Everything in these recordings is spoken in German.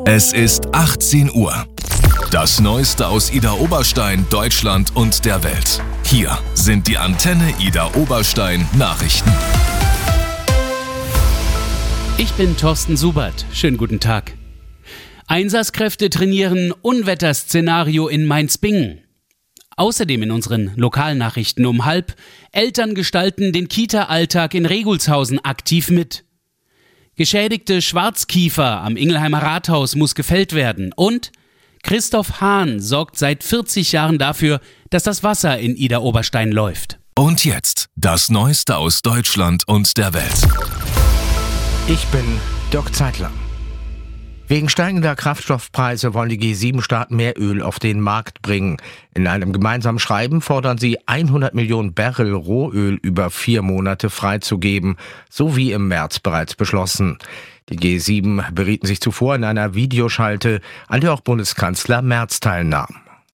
Es ist 18 Uhr. Das Neueste aus Idar Oberstein, Deutschland und der Welt. Hier sind die Antenne Idar Oberstein Nachrichten. Ich bin Thorsten Subert. Schönen guten Tag. Einsatzkräfte trainieren Unwetterszenario in Mainz-Bingen. Außerdem in unseren Lokalnachrichten um 12:30. Eltern gestalten den Kita-Alltag in Regulshausen aktiv mit. Geschädigte Schwarzkiefer am Ingelheimer Rathaus muss gefällt werden. Und Christoph Hahn sorgt seit 40 Jahren dafür, dass das Wasser in Idar Oberstein läuft. Und jetzt das Neueste aus Deutschland und der Welt. Ich bin Dirk Zeitler. Wegen steigender Kraftstoffpreise wollen die G7-Staaten mehr Öl auf den Markt bringen. In einem gemeinsamen Schreiben fordern sie 100 Millionen Barrel Rohöl über 4 Monate freizugeben, so wie im März bereits beschlossen. Die G7 berieten sich zuvor in einer Videoschalte, an der auch Bundeskanzler Merz teilnahm.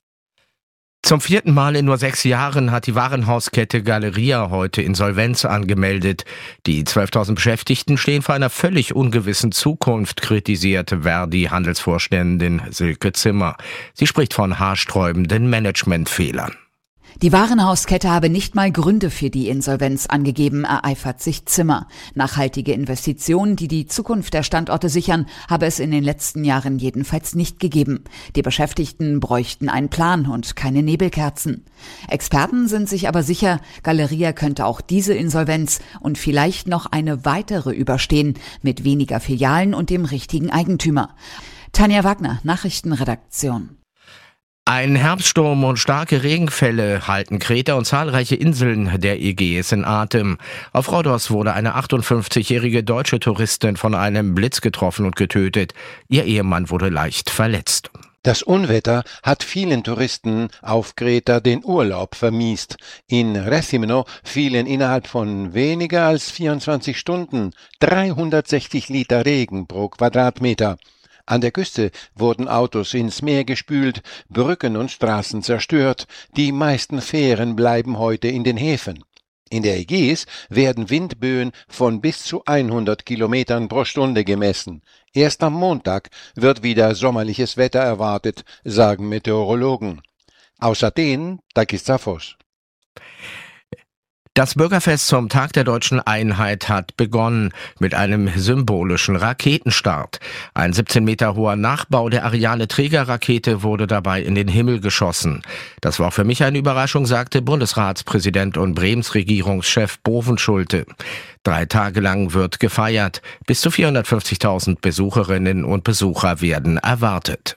Zum 4. Mal in nur 6 Jahren hat die Warenhauskette Galeria heute Insolvenz angemeldet. Die 12.000 Beschäftigten stehen vor einer völlig ungewissen Zukunft, kritisierte Verdi-Handelsvorständin Silke Zimmer. Sie spricht von haarsträubenden Managementfehlern. Die Warenhauskette habe nicht mal Gründe für die Insolvenz angegeben, ereifert sich Zimmer. Nachhaltige Investitionen, die die Zukunft der Standorte sichern, habe es in den letzten Jahren jedenfalls nicht gegeben. Die Beschäftigten bräuchten einen Plan und keine Nebelkerzen. Experten sind sich aber sicher, Galeria könnte auch diese Insolvenz und vielleicht noch eine weitere überstehen, mit weniger Filialen und dem richtigen Eigentümer. Tanja Wagner, Nachrichtenredaktion. Ein Herbststurm und starke Regenfälle halten Kreta und zahlreiche Inseln der Ägäis in Atem. Auf Rhodos wurde eine 58-jährige deutsche Touristin von einem Blitz getroffen und getötet. Ihr Ehemann wurde leicht verletzt. Das Unwetter hat vielen Touristen auf Kreta den Urlaub vermiest. In Rethymno fielen innerhalb von weniger als 24 Stunden 360 Liter Regen pro Quadratmeter. An der Küste wurden Autos ins Meer gespült, Brücken und Straßen zerstört. Die meisten Fähren bleiben heute in den Häfen. In der Ägäis werden Windböen von bis zu 100 Kilometern pro Stunde gemessen. Erst am Montag wird wieder sommerliches Wetter erwartet, sagen Meteorologen. Aus Athen, Takis Zaphos. Das Bürgerfest zum Tag der Deutschen Einheit hat begonnen mit einem symbolischen Raketenstart. Ein 17 Meter hoher Nachbau der Ariane-Trägerrakete wurde dabei in den Himmel geschossen. Das war auch für mich eine Überraschung, sagte Bundesratspräsident und Bremens Regierungschef Bovenschulte. 3 Tage lang wird gefeiert. Bis zu 450.000 Besucherinnen und Besucher werden erwartet.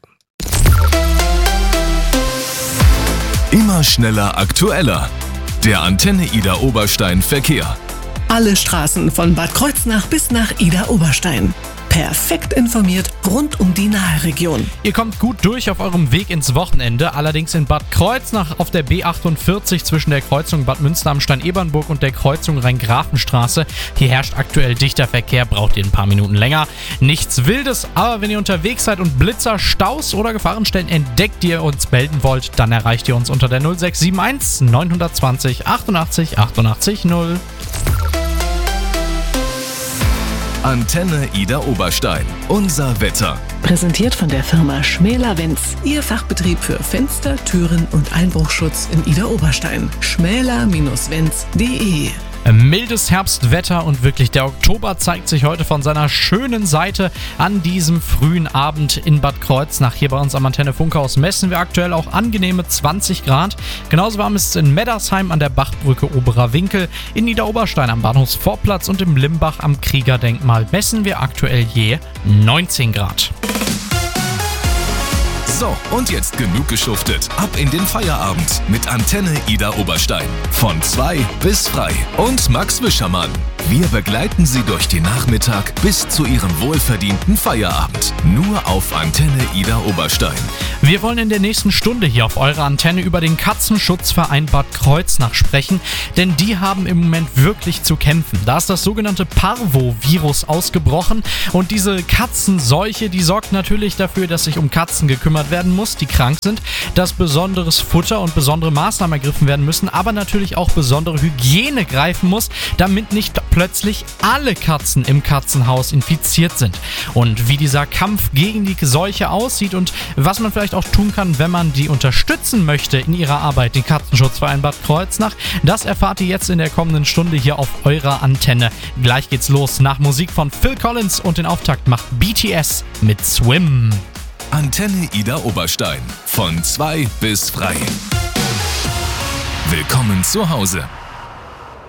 Immer schneller, aktueller. Der Antenne Idar Oberstein Verkehr. Alle Straßen von Bad Kreuznach bis nach Idar Oberstein. Perfekt informiert rund um die Nahregion. Ihr kommt gut durch auf eurem Weg ins Wochenende, allerdings in Bad Kreuznach auf der B48 zwischen der Kreuzung Bad Münster am Stein-Ebernburg und der Kreuzung Rhein-Grafenstraße. Hier herrscht aktuell dichter Verkehr, braucht ihr ein paar Minuten länger. Nichts Wildes, aber wenn ihr unterwegs seid und Blitzer, Staus oder Gefahrenstellen entdeckt, die ihr uns melden wollt, dann erreicht ihr uns unter der 0671 920 88 88 0. Antenne Idar Oberstein. Unser Wetter. Präsentiert von der Firma Schmäler-Wenz. Ihr Fachbetrieb für Fenster, Türen und Einbruchschutz in Idar Oberstein. schmäler-wenz.de. Mildes Herbstwetter und wirklich der Oktober zeigt sich heute von seiner schönen Seite an diesem frühen Abend in Bad Kreuznach. Hier bei uns am Antenne Funkhaus messen wir aktuell auch angenehme 20 Grad. Genauso warm ist es in Meddersheim an der Bachbrücke Oberer Winkel, in Idar Oberstein am Bahnhofsvorplatz und im Limbach am Kriegerdenkmal messen wir aktuell je 19 Grad. So, und jetzt genug geschuftet. Ab in den Feierabend mit Antenne Idar Oberstein. Von 2 bis frei. Und Max Wischermann. Wir begleiten Sie durch den Nachmittag bis zu Ihrem wohlverdienten Feierabend. Nur auf Antenne Idar Oberstein. Wir wollen in der nächsten Stunde hier auf eurer Antenne über den Katzenschutzverein Bad Kreuznach sprechen, denn die haben im Moment wirklich zu kämpfen. Da ist das sogenannte Parvovirus ausgebrochen und diese Katzenseuche, die sorgt natürlich dafür, dass sich um Katzen gekümmert werden muss, die krank sind, dass besonderes Futter und besondere Maßnahmen ergriffen werden müssen, aber natürlich auch besondere Hygiene greifen muss, damit nicht plötzlich alle Katzen im Katzenhaus infiziert sind. Und wie dieser Kampf gegen die Seuche aussieht und was man vielleicht auch tun kann, wenn man die unterstützen möchte in ihrer Arbeit, den Katzenschutzverein Bad Kreuznach, das erfahrt ihr jetzt in der kommenden Stunde hier auf eurer Antenne. Gleich geht's los nach Musik von Phil Collins und den Auftakt macht BTS mit Swim. Antenne Ida Oberstein. Von 2 bis frei. Willkommen zu Hause.